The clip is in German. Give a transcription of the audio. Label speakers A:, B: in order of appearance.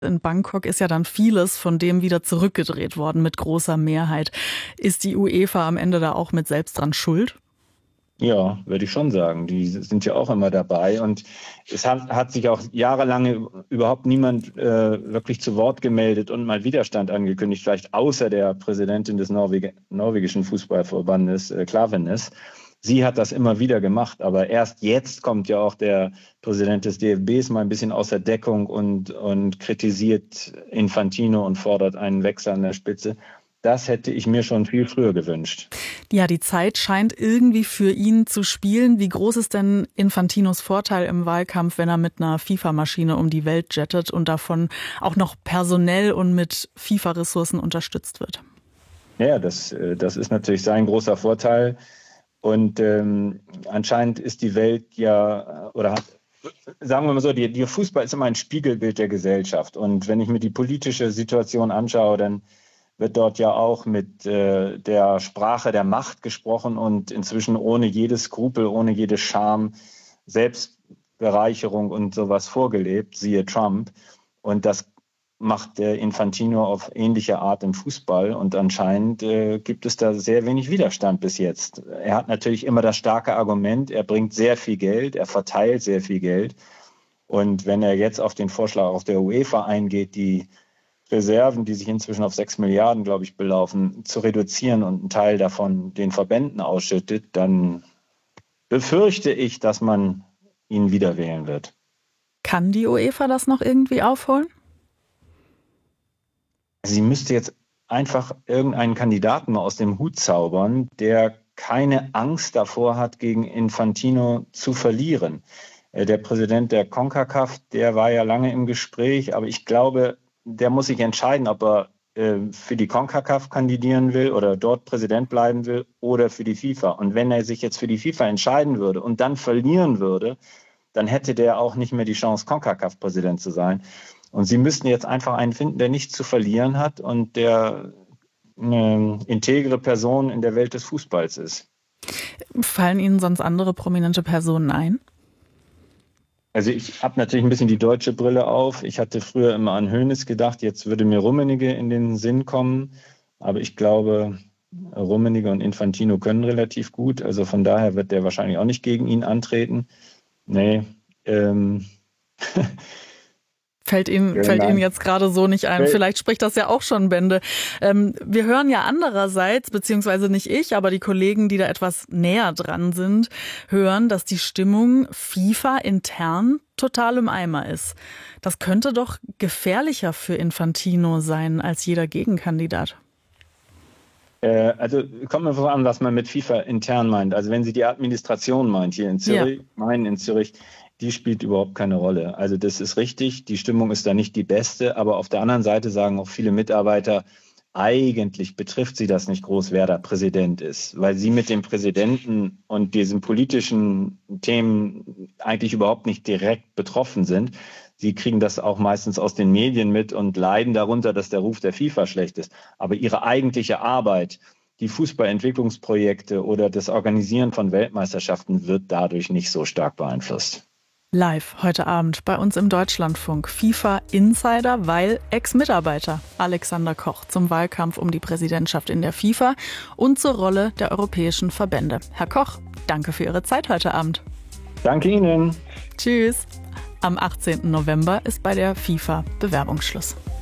A: In Bangkok ist ja dann vieles von dem wieder zurückgedreht worden mit großer Mehrheit. Ist die UEFA am Ende da auch mit selbst dran schuld?
B: Ja, würde ich schon sagen. Die sind ja auch immer dabei. Und es hat sich auch jahrelang überhaupt niemand wirklich zu Wort gemeldet und mal Widerstand angekündigt, vielleicht außer der Präsidentin des norwegischen Fußballverbandes, Klaveness. Sie hat das immer wieder gemacht, aber erst jetzt kommt ja auch der Präsident des DFBs mal ein bisschen außer Deckung und kritisiert Infantino und fordert einen Wechsel an der Spitze. Das hätte ich mir schon viel früher gewünscht.
A: Ja, die Zeit scheint irgendwie für ihn zu spielen. Wie groß ist denn Infantinos Vorteil im Wahlkampf, wenn er mit einer FIFA-Maschine um die Welt jettet und davon auch noch personell und mit FIFA-Ressourcen unterstützt wird?
B: Ja, das ist natürlich sein großer Vorteil. Und anscheinend ist die Welt sagen wir mal so, die Fußball ist immer ein Spiegelbild der Gesellschaft. Und wenn ich mir die politische Situation anschaue, dann wird dort ja auch mit der Sprache der Macht gesprochen und inzwischen ohne jede Skrupel, ohne jede Scham, Selbstbereicherung und sowas vorgelebt, siehe Trump. Und das macht der Infantino auf ähnliche Art im Fußball. Und anscheinend gibt es da sehr wenig Widerstand bis jetzt. Er hat natürlich immer das starke Argument, er bringt sehr viel Geld, er verteilt sehr viel Geld. Und wenn er jetzt auf den Vorschlag auch der UEFA eingeht, die Reserven, die sich inzwischen auf 6 Milliarden, glaube ich, belaufen, zu reduzieren und einen Teil davon den Verbänden ausschüttet, dann befürchte ich, dass man ihn wieder wählen wird.
A: Kann die UEFA das noch irgendwie aufholen?
B: Sie müsste jetzt einfach irgendeinen Kandidaten mal aus dem Hut zaubern, der keine Angst davor hat, gegen Infantino zu verlieren. Der Präsident der CONCACAF, der war ja lange im Gespräch, aber ich glaube, der muss sich entscheiden, ob er für die CONCACAF kandidieren will oder dort Präsident bleiben will oder für die FIFA. Und wenn er sich jetzt für die FIFA entscheiden würde und dann verlieren würde, dann hätte der auch nicht mehr die Chance, CONCACAF-Präsident zu sein. Und sie müssten jetzt einfach einen finden, der nichts zu verlieren hat und der eine integre Person in der Welt des Fußballs ist.
A: Fallen Ihnen sonst andere prominente Personen ein?
B: Also ich habe natürlich ein bisschen die deutsche Brille auf. Ich hatte früher immer an Hoeneß gedacht, jetzt würde mir Rummenigge in den Sinn kommen. Aber ich glaube, Rummenigge und Infantino können relativ gut. Also von daher wird der wahrscheinlich auch nicht gegen ihn antreten. Nee.
A: Fällt Ihnen jetzt gerade so nicht ein. Vielleicht spricht das ja auch schon Bände. Wir hören ja andererseits, beziehungsweise nicht ich, aber die Kollegen, die da etwas näher dran sind, hören, dass die Stimmung FIFA intern total im Eimer ist. Das könnte doch gefährlicher für Infantino sein als jeder Gegenkandidat.
B: Also kommt mir vor an, was man mit FIFA intern meint. Also wenn Sie die Administration meint hier in Zürich, die spielt überhaupt keine Rolle. Also das ist richtig, die Stimmung ist da nicht die beste, aber auf der anderen Seite sagen auch viele Mitarbeiter, eigentlich betrifft sie das nicht groß, wer da Präsident ist, weil sie mit dem Präsidenten und diesen politischen Themen eigentlich überhaupt nicht direkt betroffen sind. Sie kriegen das auch meistens aus den Medien mit und leiden darunter, dass der Ruf der FIFA schlecht ist. Aber ihre eigentliche Arbeit, die Fußballentwicklungsprojekte oder das Organisieren von Weltmeisterschaften wird dadurch nicht so stark beeinflusst.
A: Live heute Abend bei uns im Deutschlandfunk FIFA Insider, weil Ex-Mitarbeiter Alexander Koch zum Wahlkampf um die Präsidentschaft in der FIFA und zur Rolle der europäischen Verbände. Herr Koch, danke für Ihre Zeit heute Abend.
B: Danke Ihnen.
A: Tschüss. Am 18. November ist bei der FIFA Bewerbungsschluss.